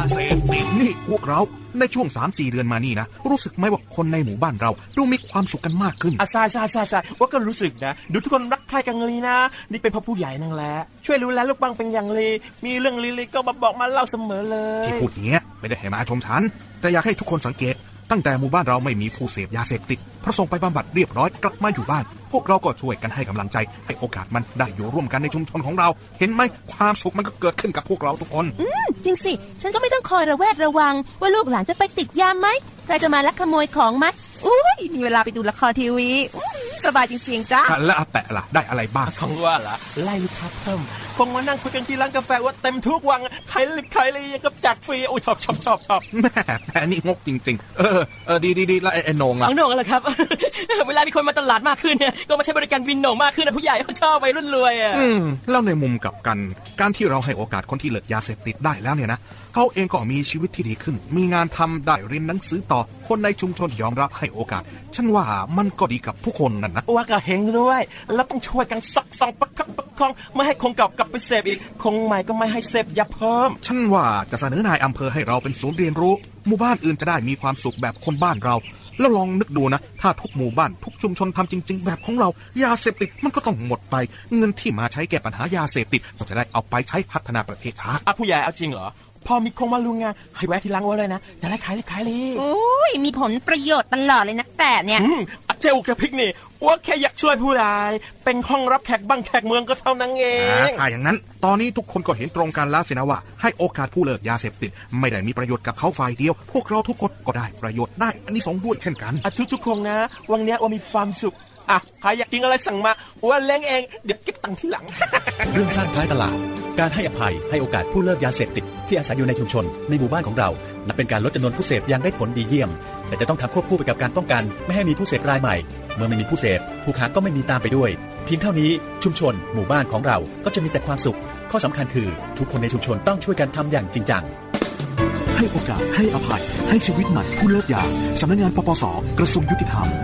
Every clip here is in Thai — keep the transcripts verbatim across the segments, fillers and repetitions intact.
เสพติดนี่พวกเราในช่วง สามสี่ เดือนมานี่นะรู้สึกไหมว่าคนในหมู่บ้านเราดูมีความสุขกันมากขึ้นอ่ะใช่ๆๆๆว่าก็รู้สึกนะดูทุกคนรักใคร่กันเลยนะนี่เป็นเพราะผู้ใหญ่นั่นแหละช่วยดูแลลูกบ้างเป็นอย่างดีมีเรื่องลีๆก็มาบอกมาเล่าเสมอเลยที่พูดเนี้ยไม่ได้ให้มาชมฉันแต่อยากให้ทุกคนสังเกตตั้งแต่หมู่บ้านเราไม่มีผู้เสพยาเสพติดเพราะส่งไปบำบัดเรียบร้อยกลับมาอยู่บ้านพวกเราก็ช่วยกันให้กำลังใจให้โอกาสมันได้อยู่ร่วมกันในชุมชนของเราเห็นไหมความสุขมันก็เกิดขึ้นกับพวกเราทุกคนอืมจริงสิฉันก็ไม่ต้องคอยระแวดระวังว่าลูกหลานจะไปติดยาไหมใครจะมาลักขโมยของไหมอุ้ยมีเวลาไปดูละครทีวีสบายจริงๆจ้าแล้วอาแปะล่ะได้อะไรบ้างคงว่าล่ะไล่ลูกค้าเพิ่มคงมานั่งคุยกันที่ร้านกาแฟว่าเต็มทุกวันใครลิบใครเลยยังกับจักฟรีโอ้ยชอบชอบชอบชอบแม่แต่นี่งกจริงๆเออเออดีดีดีแล้วไอ้โหน่งล่ะโหน่งอะไรครับ เวลามีคนมาตลาดมากขึ้นเนี่ยก็มาใช้บริการวินโหน่งมากขึ้นนะผู้ใหญ่เขาชอบวัยรุ่นรวยอ่ะอืมแล้วในมุมกลับกันการที่เราให้โอกาสคนที่เลิกยาเสพติดได้แล้วเนี่ยนะเขาเองก็มีชีวิตที่ดีขึ้นมีงานทำได้เรียนหนังสือต่อคนในชุมชนยอมรับให้โอกาสฉันว่ามันก็ดีกับผู้คนนั่นนะว่าก็เฮงด้วยแล้วต้องช่วยกันซักซองประคับประคองไม่ให้คงเก่ากลับไปเสพอีกคงใหม่ก็ไม่ให้เสพยาเพิ่มฉันว่าจะเสนอนายอำเภอให้เราเป็นศูนย์เรียนรู้หมู่บ้านอื่นจะได้มีความสุขแบบคนบ้านเราแล้วลองนึกดูนะถ้าทุกหมู่บ้านทุกชุมชนทำจริงๆแบบของเรายาเสพติดมันก็ต้องหมดไปเงินที่มาใช้แก้ปัญหายาเสพติดก็จะได้เอาไปใช้พัฒนาประเทศชาติอ่ะผู้ใหญ่เอาจริงเหรอพอมีคงมาลุงไงให้แวะที่ร้านไว้เลยนะจะได้ขายได้ขายเลยโอ้ยมีผลประโยชน์ตลอดเลยนะแต่เนี่ยเจ้ากระพริกนี่ว่าแค่อยากช่วยผู้ใดเป็นห้องรับแขกบ้างแขกเมืองก็เท่านั้นเองถ้าอย่างนั้นตอนนี้ทุกคนก็เห็นตรงกันแล้วสินะว่าให้โอกาสผู้เลิกยาเสพติดไม่ได้มีประโยชน์กับเขาฝ่ายเดียวพวกเราทุกคนก็ได้ประโยชน์ได้อันนี้สองด้วยเช่นกันอ่ะทุกๆคนนะวันนี้ว่ามีความสุขอ่ะใครอยากกินอะไรสั่งมาว่าเล้งเองเดี๋ยวเก็บตังค์ทีหลังเรื่องสร้างท้ายตลาดการให้อภัยให้โอกาสผู้เลิกยาเสพติดที่อาศัยอยู่ในชุมชนในหมู่บ้านของเรานับเป็นการลดจำนวนผู้เสพอย่างได้ผลดีเยี่ยมแต่จะต้องทำควบคู่ไปกับการป้องกันไม่ให้มีผู้เสพรายใหม่เมื่อไม่มีผู้เสพผู้ค้าก็ไม่มีตามไปด้วยเพียงเท่านี้ชุมชนหมู่บ้านของเราก็จะมีแต่ความสุขข้อสำคัญคือทุกคนในชุมชนต้องช่วยกันทำอย่างจริงจังให้โอกาสให้อภัยให้ชีวิตใหม่ผู้เลิกยาสำนักงานปปส.กระทรวงยุติธรรม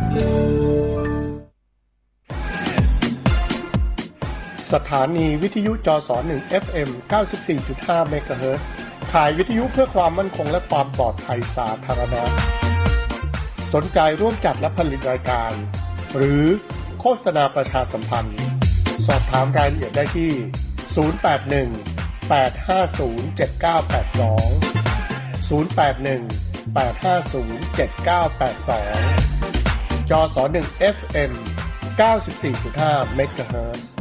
สถานีวิทยุจสหนึ่ง เอฟ เอ็ม เก้าสิบสี่จุดห้า เมกะเฮิรตซ์ขายวิทยุเพื่อความมั่นคงและความปลอดภัยสาธารณะสนใจร่วมจัดและผลิตรายการหรือโฆษณาประชาสัมพันธ์สอบถามรายละเอียดได้ที่ศูนย์ แปด หนึ่ง แปด ห้า ศูนย์ เจ็ด เก้า แปด สอง ศูนย์ แปด หนึ่ง แปด ห้า ศูนย์ เจ็ด เก้า แปด สองจสหนึ่ง เอฟ เอ็ม เก้าสิบสี่จุดห้า เมกะเฮิรตซ์